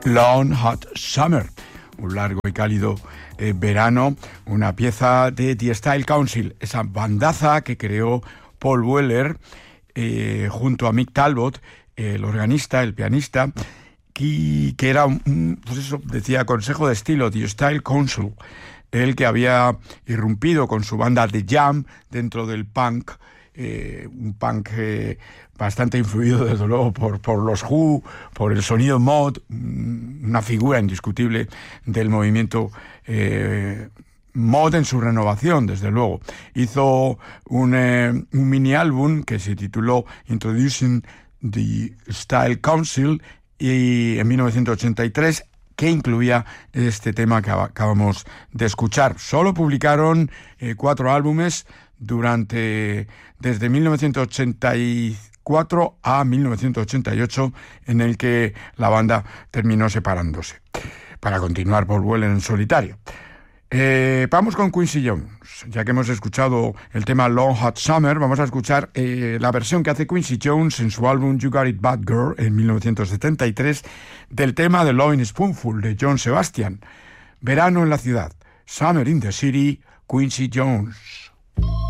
Long Hot Summer, un largo y cálido verano, una pieza de The Style Council, esa bandaza que creó Paul Weller junto a Mick Talbot, el organista, el pianista, que era pues eso, decía consejo de estilo, The Style Council, el que había irrumpido con su banda The Jam dentro del punk, un punk bastante influido desde luego por los Who, por el sonido mod, una figura indiscutible del movimiento mod en su renovación, desde luego. Hizo un mini álbum que se tituló Introducing the Style Council y en 1983, que incluía este tema que acabamos de escuchar. Solo publicaron 4 álbumes desde 1984 a 1988, en el que la banda terminó separándose para continuar Paul Weller en solitario. Vamos con Quincy Jones. Ya que hemos escuchado el tema Long Hot Summer, vamos a escuchar la versión que hace Quincy Jones en su álbum You Got It Bad Girl en 1973 del tema The Lovin' Spoonful de John Sebastian. Verano en la ciudad, Summer in the City, Quincy Jones.